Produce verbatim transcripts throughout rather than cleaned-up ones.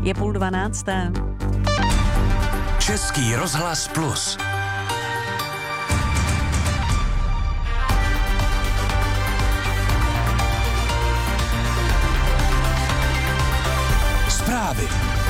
Je půl dvanácté. Český rozhlas Plus. Zprávy.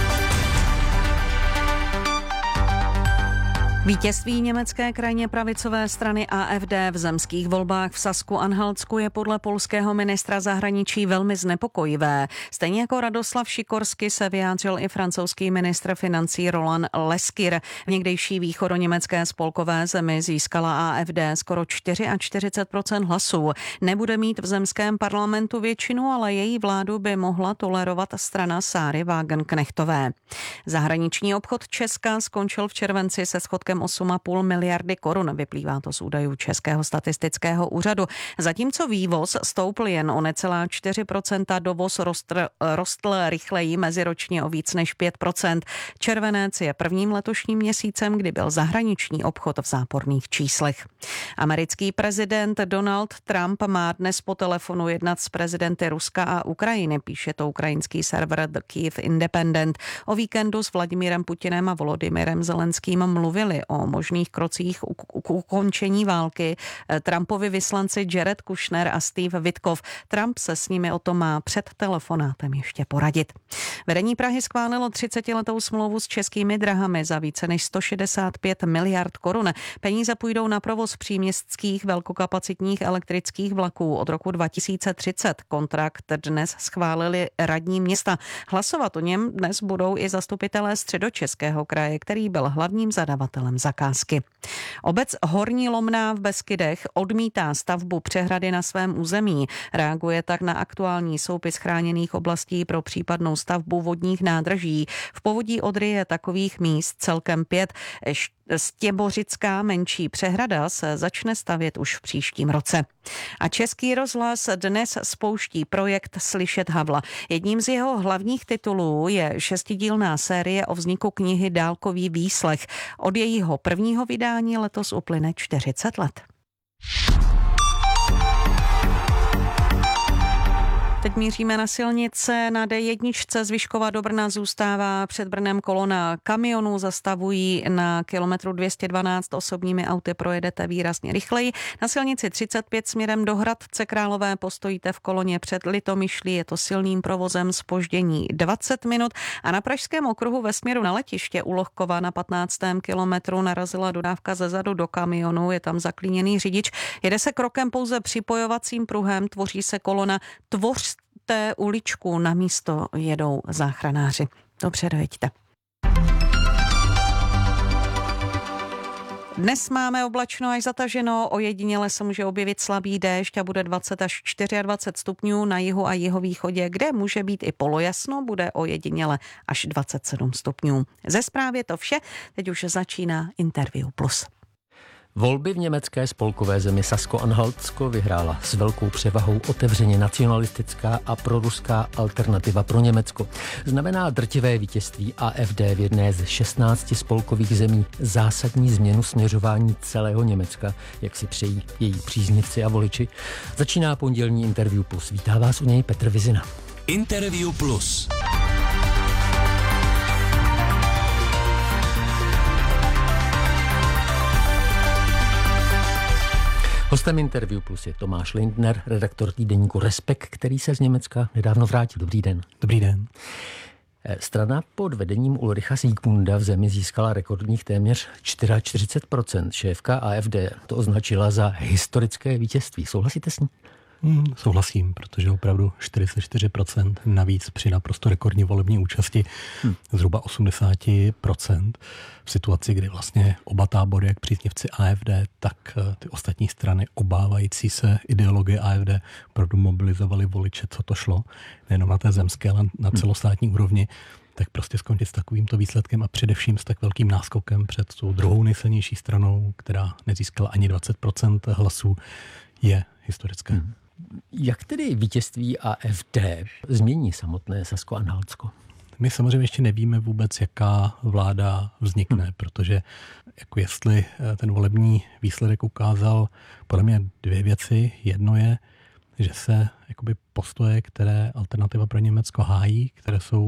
Vítězství německé krajně pravicové strany A F D v zemských volbách v Sasku-Anhaltsku je podle polského ministra zahraničí velmi znepokojivé. Stejně jako Radoslav Sikorsky se vyjádřil i francouzský ministr financí Roland Lescure. V někdejší východoněmecké spolkové zemi získala A F D skoro čtyřicet čtyři procent hlasů. Nebude mít v zemském parlamentu většinu, ale její vládu by mohla tolerovat strana Sáry Wagenknechtové. Zahraniční obchod Česka skončil v červenci se schodkem osm a půl miliardy korun, vyplývá to z údajů Českého statistického úřadu. Zatímco vývoz stoupl jen o necelá čtyři procenta, dovoz rostl, rostl rychleji meziročně o víc než pět procent. Červenec je prvním letošním měsícem, kdy byl zahraniční obchod v záporných číslech. Americký prezident Donald Trump má dnes po telefonu jednat s prezidenty Ruska a Ukrajiny, píše to ukrajinský server The Kyiv Independent. O víkendu s Vladimírem Putinem a Volodymyrem Zelenským mluvili o možných krocích k ukončení války. Trumpovi vyslanci Jared Kushner a Steve Witkoff. Trump se s nimi o tom má před telefonátem ještě poradit. Vedení Prahy schválilo třicetiletou smlouvu s Českými dráhami za více než sto šedesát pět miliard korun. Peníze půjdou na provoz příměstských velkokapacitních elektrických vlaků od roku dva tisíce třicet. Kontrakt dnes schválili radní města. Hlasovat o něm dnes budou i zastupitelé Středočeského kraje, který byl hlavním zadavatelem zakázky. Obec Horní Lomná v Beskydech odmítá stavbu přehrady na svém území. Reaguje tak na aktuální soupis chráněných oblastí pro případnou stavbu vodních nádrží. V povodí Odry je takových míst celkem pět. Stěbořická menší přehrada se začne stavět už v příštím roce. A Český rozhlas dnes spouští projekt Slyšet Havla. Jedním z jeho hlavních titulů je šestidílná série o vzniku knihy Dálkový výslech. Od jejího prvního vydání letos uplyne čtyřicet let. Teď míříme na silnice. Na D jedna z Vyškova do Brna zůstává před Brnem kolona kamionů, zastavují na kilometru dvě stě dvanáct, osobními auty projedete výrazně rychleji. Na silnici třicet pět směrem do Hradce Králové postojíte v koloně před Litomyšlí, je to silným provozem zpoždění dvacet minut a na Pražském okruhu ve směru na letiště u Lohkova na patnáctém kilometru narazila dodávka zezadu do kamionu, je tam zaklíněný řidič, jede se krokem pouze připojovacím pruhem, tvoří se kolona, tvoř té uličku, na místo jedou záchranáři. Dobře, dojeďte. Dnes máme oblačno až zataženo, ojediněle se může objevit slabý déšť a bude dvacet až dvacet čtyři stupňů na jihu a jihovýchodě, kde může být i polojasno, bude ojediněle až dvacet sedm stupňů. Ze zprávy to vše, teď už začíná Interview Plus. Volby v německé spolkové zemi Sasko-Anhaltsko vyhrála s velkou převahou otevřeně nacionalistická a proruská alternativa pro Německo. Znamená drtivé vítězství A F D v jedné z šestnácti spolkových zemí zásadní změnu směřování celého Německa, jak si přejí její příznivci a voliči. Začíná pondělní Interview Plus. Vítá vás u něj Petr Vizina. Interview Plus. Hostem Interview Plus je Tomáš Lindner, redaktor týdeníku Respekt, který se z Německa nedávno vrátil. Dobrý den. Dobrý den. Strana pod vedením Ulricha Siegmunda v zemi získala rekordních téměř čtyřicet čtyři procent. Šéfka A F D to označila za historické vítězství. Souhlasíte s ní? Hmm, souhlasím, protože opravdu čtyřicet čtyři procent navíc při naprosto rekordní volební účasti, hmm. zhruba osmdesát procent v situaci, kdy vlastně oba tábory, jak příznivci A F D, tak ty ostatní strany obávající se ideologie A F D opravdu mobilizovali voliče, co to šlo, nejenom na té zemské, ale na celostátní hmm. úrovni, tak prostě skončit s takovýmto výsledkem a především s tak velkým náskokem před tou druhou nejsilnější stranou, která nezískala ani dvacet procent hlasů, je historické. Hmm. Jak tedy vítězství A F D změní samotné Sasko-Anhaltsko? My samozřejmě ještě nevíme vůbec, jaká vláda vznikne, hmm. protože jako jestli ten volební výsledek ukázal podle mě dvě věci. Jedno je, že se jakoby postoje, které Alternativa pro Německo hájí, které jsou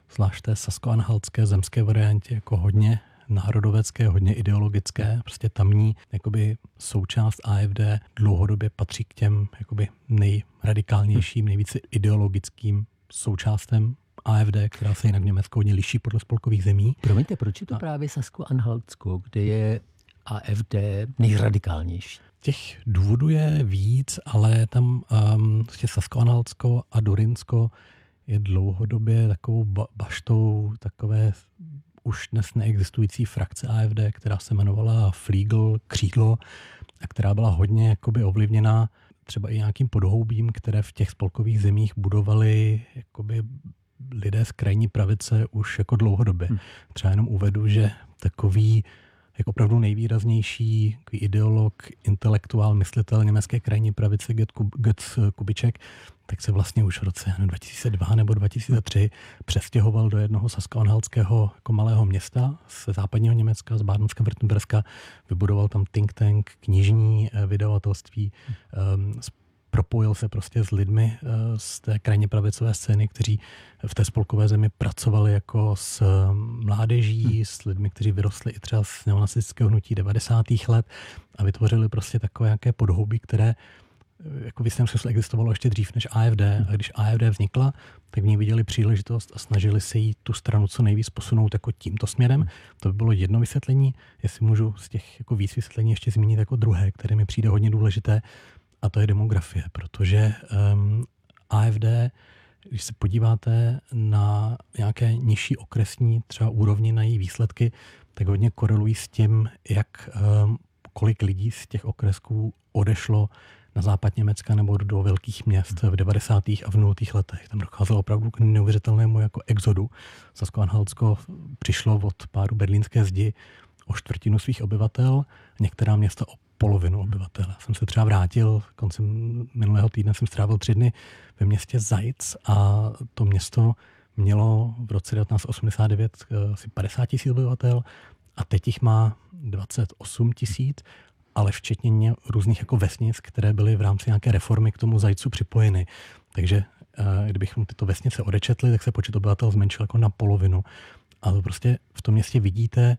zvlášť té sasko-anhaltské zemské variantě, jako hodně národovecké, hodně ideologické. Prostě tamní jakoby součást A F D dlouhodobě patří k těm jakoby nejradikálnějším, nejvíce ideologickým součástem A F D, která se jinak v Německu hodně liší podle spolkových zemí. Promiňte, proč je to právě Sasko-Anhaltsko, kde je A F D nejradikálnější? Těch důvodů je víc, ale tam um, Sasko-Anhaltsko a Durynsko je dlouhodobě takovou ba- baštou takové už dnes neexistující frakce A F D, která se jmenovala Flígl, křídlo, a která byla hodně jakoby ovlivněna třeba i nějakým podhoubím, které v těch spolkových zemích budovali jakoby lidé z krajní pravice už jako dlouhodobě. Hmm. Třeba jenom uvedu, že takový jako opravdu nejvýraznější ideolog, intelektuál, myslitel německé krajní pravice Götz Kubitschek, tak se vlastně už v roce dva tisíce dva nebo dva tisíce tři přestěhoval do jednoho sasko-anhaltského jako malého města ze západního Německa, z Bádenska, Württemberska, vybudoval tam think tank, knižní vydavatelství, um, propojil se prostě s lidmi z té krajně pravicové scény, kteří v té spolkové zemi pracovali jako s mládeží, hmm. s lidmi, kteří vyrostli i třeba z neonacistického hnutí devadesátých let a vytvořili prostě takové nějaké podhoubí, které jako v jistém smyslu existovalo ještě dřív než A F D. Hmm. A když A F D vznikla, tak v ní viděli příležitost a snažili se jí tu stranu co nejvíc posunout jako tímto směrem. To by bylo jedno vysvětlení. Jestli můžu z těch jako víc vysvětlení ještě zmínit jako druhé, které mi přijde hodně důležité, a to je demografie, protože um, A F D, když se podíváte na nějaké nižší okresní třeba úrovni na její výsledky, tak hodně korelují s tím, jak um, kolik lidí z těch okresků odešlo na západ Německa nebo do velkých měst v devadesátých a v nultých letech. Tam docházelo opravdu k neuvěřitelnému jako exodu. Sasko-Anhaltsko přišlo od pádu berlínské zdi o čtvrtinu svých obyvatel, některá města o polovinu obyvatel. Jsem se třeba vrátil, koncem minulého týdne jsem strávil tři dny ve městě Zajc a to město mělo v roce devatenáct osmdesát devět asi padesát tisíc obyvatel a teď jich má dvacet osm tisíc, ale včetně různých jako vesnic, které byly v rámci nějaké reformy k tomu Zajcu připojeny. Takže kdybychom tyto vesnice odečetli, tak se počet obyvatel zmenšil jako na polovinu. A to prostě v tom městě vidíte,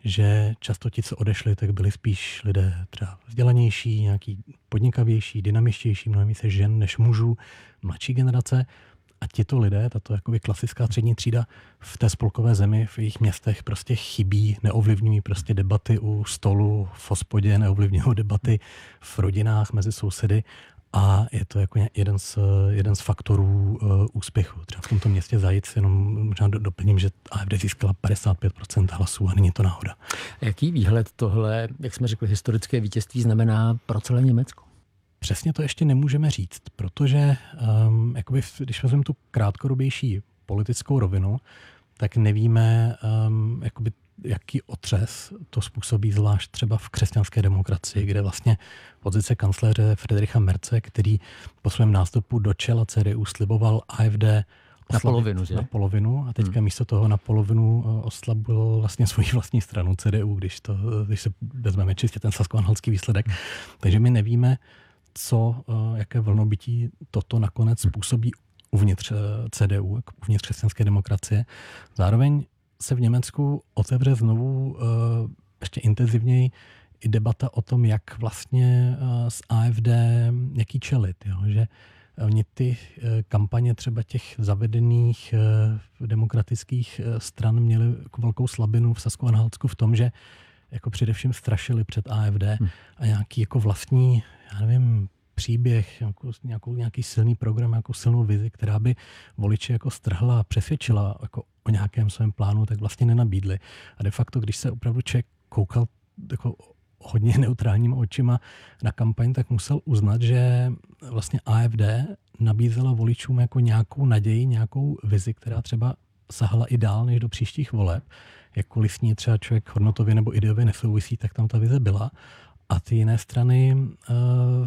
že často ti, co odešli, tak byli spíš lidé třeba vzdělanější, nějaký podnikavější, dynamičtější, mnohem více žen než mužů, mladší generace. A tito lidé, tato jakoby klasická střední třída v té spolkové zemi, v jejich městech prostě chybí, neovlivňují prostě debaty u stolu, v hospodě, neovlivňují debaty v rodinách mezi sousedy. A je to jako jeden z, jeden z faktorů uh, úspěchu. Třeba v tomto městě Zajc, jenom možná doplním, že A F D získala padesát pět procent hlasů a není to náhoda. Jaký výhled tohle, jak jsme řekli, historické vítězství znamená pro celé Německo? Přesně to ještě nemůžeme říct, protože um, jakoby, když vezmeme tu krátkodobější politickou rovinu, tak nevíme, um, jakoby, jaký otřes to způsobí zvlášť třeba v křesťanské demokracii, kde vlastně pozice kancléře Friedricha Merze, který po svém nástupu do čela C D U sliboval A F D na polovinu, že? Na polovinu a teďka hmm. místo toho na polovinu oslabil vlastně svoji vlastní stranu C D U, když, to, když se vezmeme čistě ten sasko-anhaltský výsledek. Hmm. Takže my nevíme, co, jaké vlnobytí toto nakonec způsobí uvnitř C D U, uvnitř křesťanské demokracie. Zároveň se v Německu otevře znovu uh, ještě intenzivněji i debata o tom, jak vlastně uh, s A F D, jaký čelit. Jo? Že oni ty uh, kampaně třeba těch zavedených uh, demokratických uh, stran měly jako velkou slabinu v Sasko-Anhaltsku v tom, že jako především strašili před A F D hmm. a nějaký jako vlastní, já nevím, příběh, nějakou, nějakou, nějaký silný program, nějakou silnou vizi, která by voliče jako strhla a přesvědčila jako o nějakém svém plánu, tak vlastně nenabídli. A de facto, když se opravdu člověk koukal jako hodně neutrálníma očima na kampaň, tak musel uznat, že vlastně A F D nabízela voličům jako nějakou naději, nějakou vizi, která třeba sahala i dál než do příštích voleb. Jakkoliv s ní třeba člověk hodnotově nebo ideově nesouvisí, tak tam ta vize byla. A ty jiné strany uh,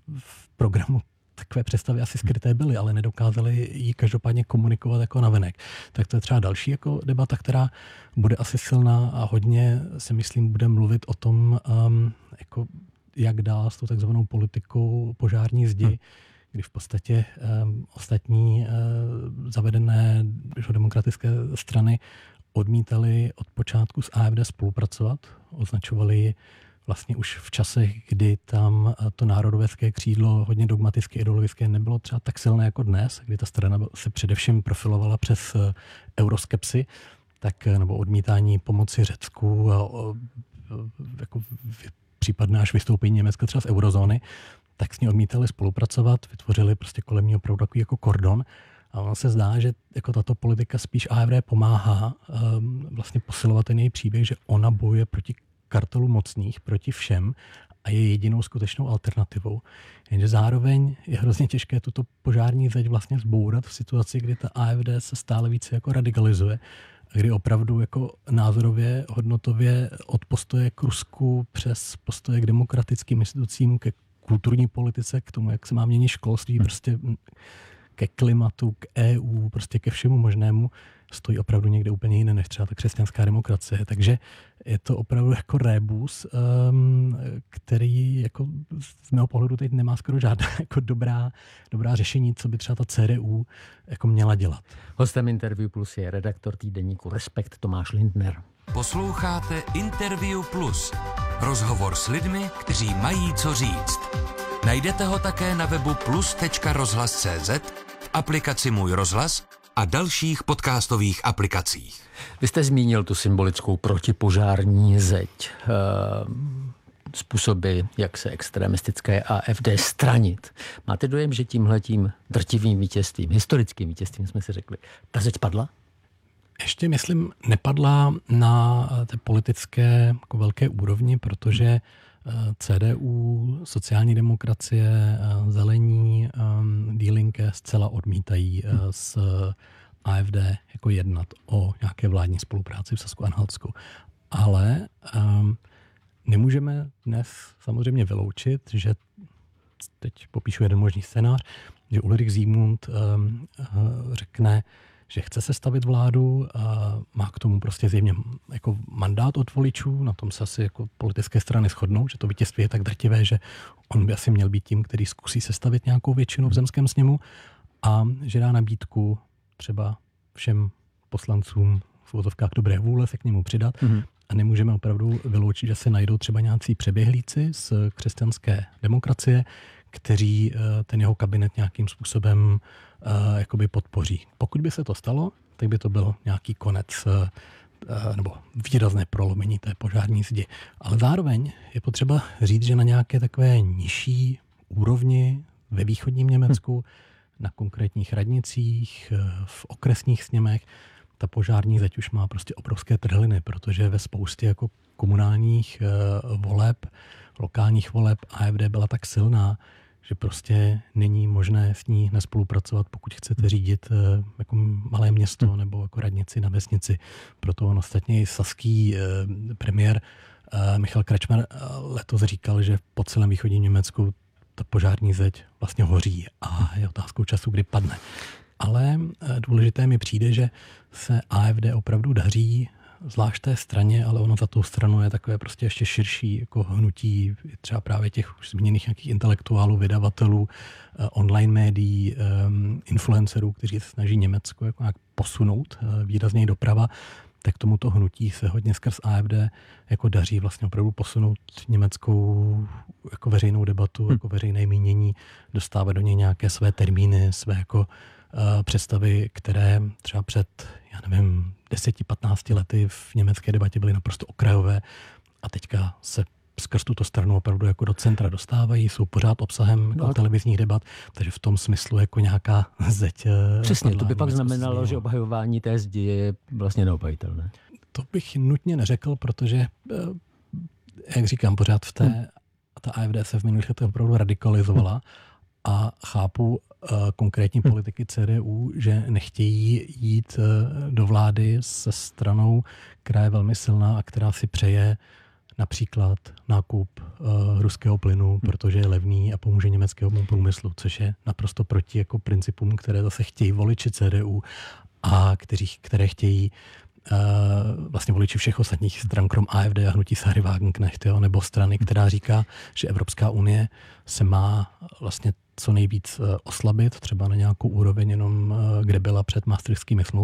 v programu takové představy asi skryté byly, ale nedokázali ji každopádně komunikovat jako navenek. Tak to je třeba další jako debata, která bude asi silná a hodně si myslím bude mluvit o tom, um, jako jak dál s tou takzvanou politikou požární zdi, hmm. kdy v podstatě um, ostatní uh, zavedené demokratické strany odmítali od počátku s A F D spolupracovat, označovali ji vlastně už v časech, kdy tam to národovecké křídlo hodně dogmatické, ideologické nebylo třeba tak silné jako dnes, kdy ta strana se především profilovala přes euroskepsy, tak, nebo odmítání pomoci Řecku a jako případné až vystoupení Německa třeba z eurozóny, tak s ní odmítali spolupracovat, vytvořili prostě kolem ní opravdu takový jako kordon. A ono se zdá, že jako tato politika spíš A F D pomáhá um, vlastně posilovat ten její příběh, že ona bojuje proti kartelu mocných, proti všem a je jedinou skutečnou alternativou. Jenže zároveň je hrozně těžké tuto požární zeď vlastně zbourat v situaci, kdy ta A F D se stále více jako radikalizuje a kdy opravdu jako názorově, hodnotově od postoje k Rusku přes postoje k demokratickým institucím, ke kulturní politice, k tomu, jak se má měnit školství, prostě ke klimatu, k E U, prostě ke všemu možnému, stojí opravdu někde úplně jiné než třeba ta křesťanská demokracie. Takže je to opravdu jako rébus, um, který jako z mého pohledu teď nemá skoro žádná jako dobrá, dobrá řešení, co by třeba ta C D U jako měla dělat. Hostem Interview Plus je redaktor týdeníku Respekt Tomáš Lindner. Posloucháte Interview Plus. Rozhovor s lidmi, kteří mají co říct. Najdete ho také na webu plus tečka rozhlas tečka cé zet, v aplikaci Můj rozhlas a dalších podcastových aplikacích. Vy jste zmínil tu symbolickou protipožární zeď. Způsoby, jak se extremistické A F D stranit. Máte dojem, že tímhletím drtivým vítězstvím, historickým vítězstvím jsme si řekli, ta zeď padla? Ještě, myslím, nepadla na té politické jako velké úrovni, protože C D U, sociální demokracie, zelení, Die Linke zcela odmítají s A F D jako jednat o nějaké vládní spolupráci v Sasku-Anhaltsku. Ale um, nemůžeme dnes samozřejmě vyloučit, že teď popíšu jeden možný scénář, že Ulrich Zimmund um, řekne, že chce sestavit vládu, a má k tomu prostě zjevně jako mandát od voličů, na tom se asi jako politické strany shodnou, že to vítězství je tak drtivé, že on by asi měl být tím, který zkusí sestavit nějakou většinu v zemském sněmu a že dá nabídku třeba všem poslancům v úvozovkách dobré vůle se k němu přidat. Mm-hmm. A nemůžeme opravdu vyloučit, že se najdou třeba nějací přeběhlíci z křesťanské demokracie, kteří ten jeho kabinet nějakým způsobem uh, jakoby podpoří. Pokud by se to stalo, tak by to byl nějaký konec uh, nebo výrazné prolomení té požární zdi. Ale zároveň je potřeba říct, že na nějaké takové nižší úrovni ve východním Německu, na konkrétních radnicích, v okresních sněmech, ta požární zeď už má prostě obrovské trhliny, protože ve spoustě jako komunálních uh, voleb, lokálních voleb A F D byla tak silná, že prostě není možné s ní nespolupracovat, pokud chcete řídit uh, jako malé město nebo jako radnici na vesnici. Proto on ostatně i saský uh, premiér uh, Michal Kretschmer uh, letos říkal, že po celém východním Německu ta požární zeď vlastně hoří a je otázkou času, kdy padne. Ale důležité mi přijde, že se A F D opravdu daří, zvlášť té straně, ale ono za tou stranou je takové prostě ještě širší jako hnutí třeba právě těch už zmíněných nějakých intelektuálů, vydavatelů, online médií, influencerů, kteří se snaží Německo jako nějak posunout výrazněji doprava, tak tomuto hnutí se hodně skrz A F D jako daří vlastně opravdu posunout německou jako veřejnou debatu, hmm. jako veřejné mínění, dostávat do něj nějaké své termíny, své jako uh, představy, které třeba před, já nevím, deseti patnácti lety v německé debatě byly naprosto okrajové a teďka se skrz tuto stranu opravdu jako do centra dostávají, jsou pořád obsahem jako no, televizních debat, takže v tom smyslu jako nějaká zeď. Přesně, to by pak znamenalo, že obhajování té zdi je vlastně neobhajitelné. To bych nutně neřekl, protože, jak říkám, pořád v té, hmm. ta A F D se v minulých letech opravdu radikalizovala hmm. a chápu uh, konkrétní politiky C D U, že nechtějí jít uh, do vlády se stranou, která je velmi silná a která si přeje například nákup uh, ruského plynu, protože je levný a pomůže německému průmyslu, což je naprosto proti jako principům, které zase chtějí voliči C D U a kteří, které chtějí uh, vlastně voliči všech ostatních stran, krom A F D a hnutí Sahry Wagenknecht, jo, nebo strany, která říká, že Evropská unie se má vlastně co nejvíc oslabit, třeba na nějakou úroveň jenom, kde byla před maastrichtskými smlouvami.